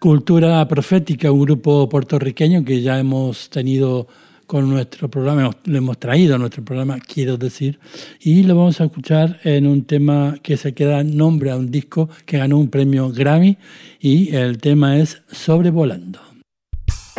Cultura Profética, un grupo puertorriqueño que ya hemos tenido con nuestro programa, lo hemos traído a nuestro programa, quiero decir, y lo vamos a escuchar en un tema que se queda nombre a un disco que ganó un premio Grammy, y el tema es Sobrevolando.